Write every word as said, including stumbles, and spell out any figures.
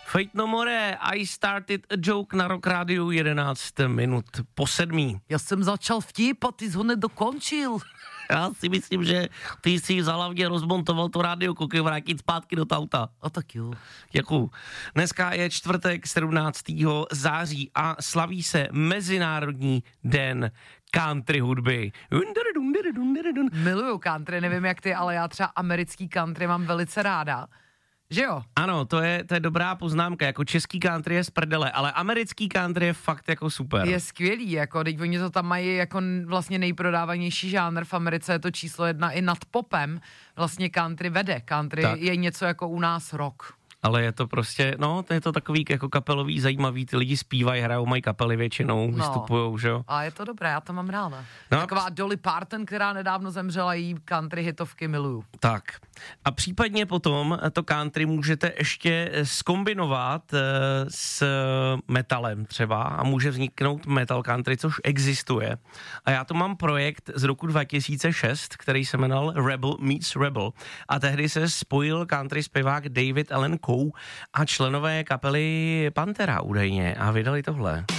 Fate No More, I started a joke na Rock Radio jedenáct minut po sedmí. Já jsem začal vtip a ty jsi ho nedokončil. Já si myslím, že ty si zálavně rozmontoval to rádio, koukej vrátit zpátky do auta. A tak jo. Děkuju. Dneska je čtvrtek sedmnáctého září a slaví se Mezinárodní den country hudby. Miluju country, nevím jak ty, ale já třeba americký country mám velice ráda. Že jo? Ano, to je, to je dobrá poznámka, jako český country je z prdele, ale americký country je fakt jako super. Je skvělý, jako teď oni to tam mají jako vlastně nejprodávanější žánr v Americe, je to číslo jedna i nad popem, vlastně country vede, country tak. Je něco jako u nás rock. Ale je to prostě, no, to je to takový jako kapelový, zajímavý, ty lidi zpívají, hrajou, mají kapely většinou, no, vystupujou, že jo? A je to dobré, já to mám ráda. No, taková Dolly Parton, která nedávno zemřela, jí country hitovky miluju. Tak. A případně potom to country můžete ještě zkombinovat e, s metalem třeba a může vzniknout metal country, což existuje. A já tu mám projekt z roku dva tisíce šest, který se jmenoval Rebel Meets Rebel. A tehdy se spojil country zpěvák David Allan Coe a členové kapely Pantera údajně a vydali tohle.